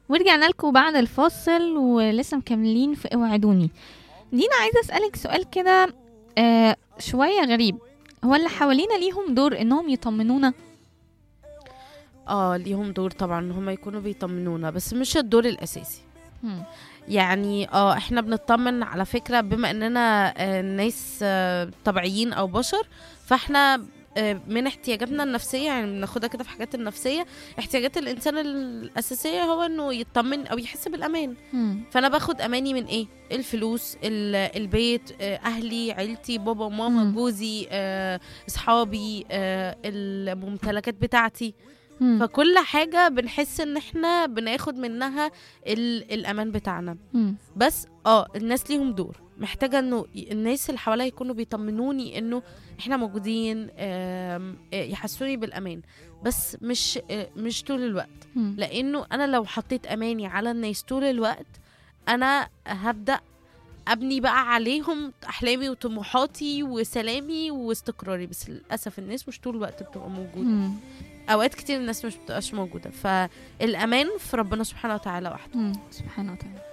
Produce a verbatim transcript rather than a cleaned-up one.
ورجعنا لكم بعد الفاصل ولسه مكملين في اوعدوني. دينا عايزة اسألك سؤال كده آه شوية غريب، هو اللي حوالينا ليهم دور انهم يطمنونا؟ اه ليهم دور طبعا ان هم يكونوا بيطمنونا، بس مش الدور الاساسي. هم. يعني اه احنا بنطمن على فكرة بما اننا آه ناس آه طبيعيين او بشر، فاحنا آه من احتياجاتنا النفسية، يعني بناخدها كده في حاجات النفسية، احتياجات الانسان الاساسية هو انه يطمن او يحس بالامان. هم. فانا باخد اماني من ايه؟ الفلوس، ال- البيت، آه، اهلي، عيلتي، بابا وماما، مم. جوزي، آه، اصحابي، آه، الممتلكات بتاعتي. هم. فكل حاجة بنحس ان احنا بناخد منها ال- الامان بتاعنا. هم. بس اه الناس ليهم دور، محتاجة انه ي- الناس اللي حواليا يكونوا بيطمنوني انه احنا موجودين، آم، آه، يحسوني بالامان، بس مش آه، مش طول الوقت. هم. لانه انا لو حطيت اماني على الناس طول الوقت، انا هبدأ ابني بقى عليهم احلامي وطموحاتي وسلامي واستقراري، بس للاسف الناس مش طول الوقت بتبقى موجوده. هم. اوقات كتير الناس مش بتبقاش موجوده، فالامان في ربنا سبحانه وتعالى وحده. هم. سبحانه وتعالى.